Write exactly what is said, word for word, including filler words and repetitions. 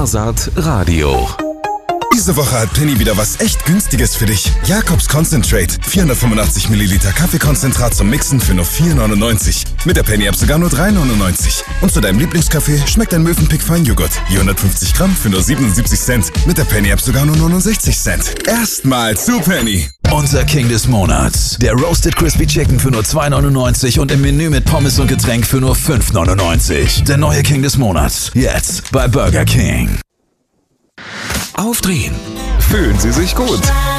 Sparsat Radio. Diese Woche hat Penny wieder was echt Günstiges für dich. Jakobs Concentrate. vierhundertfünfundachtzig Milliliter Kaffeekonzentrat zum Mixen für nur vier neunundneunzig. Mit der Penny-App sogar nur drei neunundneunzig. Und zu deinem Lieblingskaffee schmeckt ein Mövenpick Feinjoghurt. vierhundertfünfzig Gramm für nur siebenundsiebzig Cent. Mit der Penny-App sogar nur neunundsechzig Cent. Erstmal zu Penny. Unser King des Monats. Der Roasted Crispy Chicken für nur zwei neunundneunzig und im Menü mit Pommes und Getränk für nur fünf neunundneunzig. Der neue King des Monats. Jetzt bei Burger King. Aufdrehen. Fühlen Sie sich gut.